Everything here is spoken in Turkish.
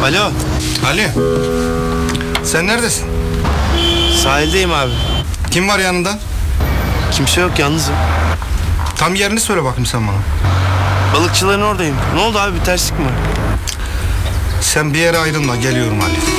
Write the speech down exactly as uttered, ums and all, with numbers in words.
Alo. Ali. Sen neredesin? Sahildeyim abi. Kim var yanında? Kimse yok, yalnızım. Tam yerini söyle bakayım sen bana. Balıkçıların oradayım. Ne oldu abi, bir terslik mi var? Sen bir yere ayrılma, geliyorum Ali.